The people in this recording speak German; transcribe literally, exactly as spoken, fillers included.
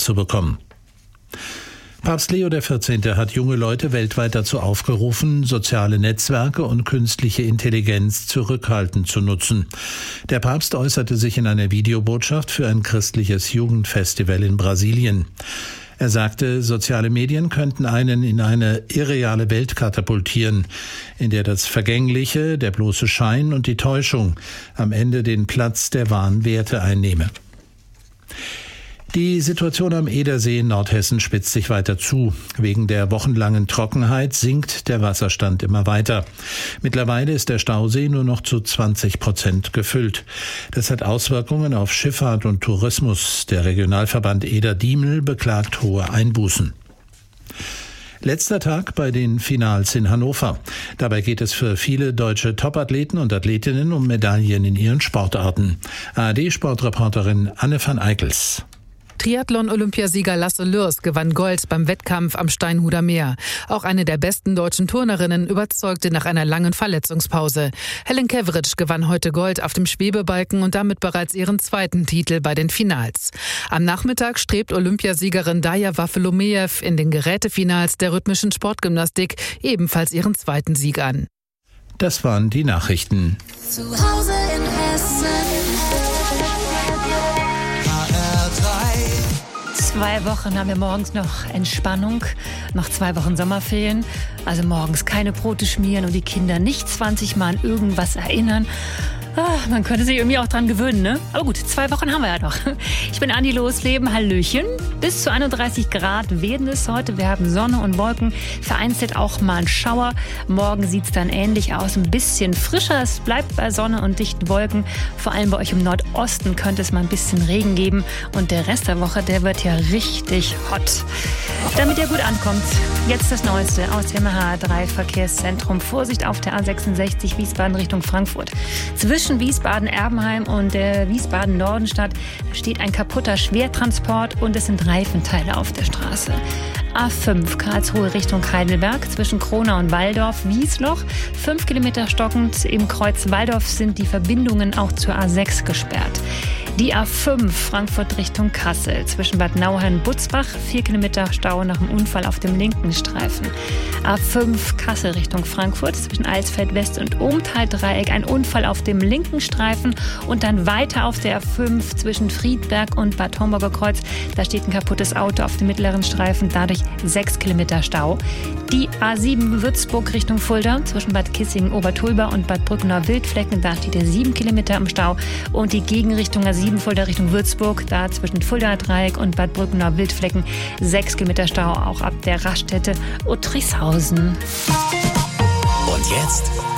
zu bekommen. Papst Leo der vierzehnte hat junge Leute weltweit dazu aufgerufen, soziale Netzwerke und künstliche Intelligenz zurückhaltend zu nutzen. Der Papst äußerte sich in einer Videobotschaft für ein christliches Jugendfestival in Brasilien. Er sagte, soziale Medien könnten einen in eine irreale Welt katapultieren, in der das Vergängliche, der bloße Schein und die Täuschung am Ende den Platz der wahren Werte einnehme. Die Situation am Edersee in Nordhessen spitzt sich weiter zu. Wegen der wochenlangen Trockenheit sinkt der Wasserstand immer weiter. Mittlerweile ist der Stausee nur noch zu zwanzig Prozent gefüllt. Das hat Auswirkungen auf Schifffahrt und Tourismus. Der Regionalverband Eder-Diemel beklagt hohe Einbußen. Letzter Tag bei den Finals in Hannover. Dabei geht es für viele deutsche Topathleten und Athletinnen um Medaillen in ihren Sportarten. A R D-Sportreporterin Anne van Eickels. Triathlon-Olympiasieger Lasse Lürs gewann Gold beim Wettkampf am Steinhuder Meer. Auch eine der besten deutschen Turnerinnen überzeugte nach einer langen Verletzungspause. Helen Keveritsch gewann heute Gold auf dem Schwebebalken und damit bereits ihren zweiten Titel bei den Finals. Am Nachmittag strebt Olympiasiegerin Daja Waffelomejew in den Gerätefinals der rhythmischen Sportgymnastik ebenfalls ihren zweiten Sieg an. Das waren die Nachrichten. Zu Hause in Hessen. Zwei Wochen haben wir morgens noch Entspannung, noch zwei Wochen Sommerferien. Also morgens keine Brote schmieren und die Kinder nicht zwanzig Mal an irgendwas erinnern. Ah, man könnte sich irgendwie auch dran gewöhnen, ne? Aber gut, zwei Wochen haben wir ja noch. Ich bin Andi Losleben, Hallöchen. Bis zu einunddreißig Grad werden es heute. Wir haben Sonne und Wolken, vereinzelt auch mal ein Schauer. Morgen sieht es dann ähnlich aus, ein bisschen frischer. Es bleibt bei Sonne und dichten Wolken. Vor allem bei euch im Nordosten könnte es mal ein bisschen Regen geben. Und der Rest der Woche, der wird ja richtig hot. Damit ihr gut ankommt, jetzt das Neueste aus dem H A drei Verkehrszentrum. Vorsicht auf der A sechsundsechzig Wiesbaden Richtung Frankfurt. Zwischen Wiesbaden-Erbenheim und der Wiesbaden-Nordenstadt steht ein kaputter Schwertransport und es sind Reifenteile auf der Straße. A fünf Karlsruhe Richtung Heidelberg zwischen Kronau und Walldorf-Wiesloch. Fünf Kilometer stockend. Im Kreuz Walldorf sind die Verbindungen auch zur A sechs gesperrt. Die A fünf Frankfurt Richtung Kassel zwischen Bad Nauheim und Butzbach. Vier Kilometer Stau nach dem Unfall auf dem linken Streifen. A fünf Kassel Richtung Frankfurt zwischen Alsfeld West und Ohmtal-Dreieck. Ein Unfall auf dem linken Streifen und dann weiter auf der A fünf zwischen Friedberg und Bad Homburger Kreuz. Da steht ein kaputtes Auto auf dem mittleren Streifen. Dadurch sechs Kilometer Stau. Die A sieben Würzburg Richtung Fulda zwischen Bad Kissingen-Obertulba und Bad Brückner-Wildflecken. Da steht der sieben Kilometer im Stau. Und die Gegenrichtung A sieben Fulda Richtung Würzburg, da zwischen Fulda-Dreieck und Bad Brückner-Wildflecken sechs Kilometer Stau, auch ab der Raststätte Uttrichshausen. Und jetzt